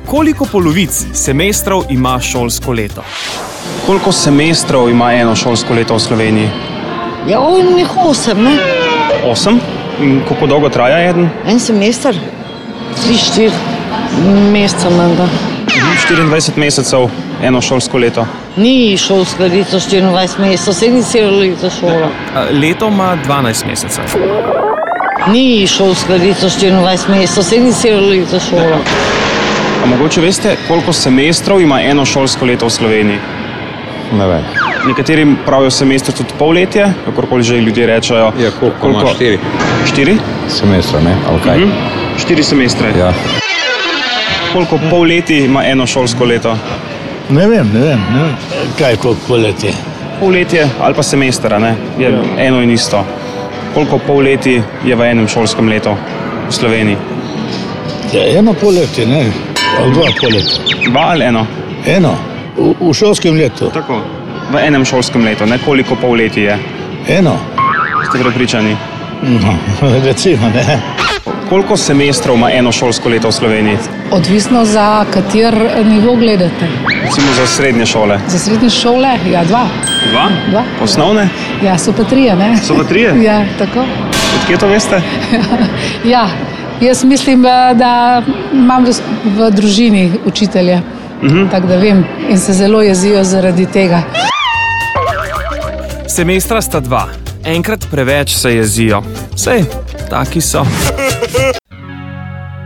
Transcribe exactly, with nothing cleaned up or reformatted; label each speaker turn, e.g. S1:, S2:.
S1: Koliko polovic semestrov ima šolsko leto?
S2: Koliko semestrov ima eno šolsko leto v Sloveniji?
S3: Ja, onih osem, ne?
S2: Osem? In koliko dolgo traja eden?
S3: En semester, tri, štiri meseca menda.
S2: štiriindvajset mesecev, eno šolsko leto.
S3: Ni šolsko leto štiriindvajset mesecev, se ni celo leto šola.
S1: Leto ima dvanajst mesecev.
S3: Ni šolsko leto štiriindvajset mesecev, se ni celo leto šola.
S2: A mogoče veste, koliko semestrov ima eno šolsko leto v Sloveniji?
S4: Ne vem.
S2: Nekateri pravijo semester tudi polletje, kakorkoli že ljudje rečejo.
S4: Ja, koliko ima? Štiri.
S2: Štiri?
S4: Semestra, ne? Ali kaj?
S2: Mhm. Štiri semestre.
S4: Ja.
S2: Koliko polletij ima eno šolsko leto?
S5: Ne vem, ne vem, ne vem. Kaj koliko polletje?
S2: Polletje ali pa semestra, ne? Je ja. Eno in isto. Koliko polletij je v enem šolskem letu v Sloveniji?
S5: Ja, eno polletje, ne? Ali dva polletja?
S2: Dva ali eno?
S5: Eno? V, v šolskem letu?
S2: Tako. V enem šolskem letu, ne? Koliko polletij je?
S5: Eno?
S2: Ste prepričani?
S5: No, recimo, ne.
S2: Koliko semestrov ima eno šolsko leto v Sloveniji?
S6: Odvisno za kater nivo gledate.
S2: Recimo za srednje šole.
S6: Za srednje šole, ja, dva.
S2: Dva?
S6: Dva.
S2: Osnovne?
S6: Ja, so pa trije, ne?
S2: So pa trije?
S6: Ja, tako.
S2: Odkje to veste?
S6: Ja, jaz mislim, da imam v družini učitelje, uh-huh. Tako da vem in se zelo jezijo zaradi tega.
S1: Semestra sta dva. Enkrat preveč se jezijo. Sej, taki so.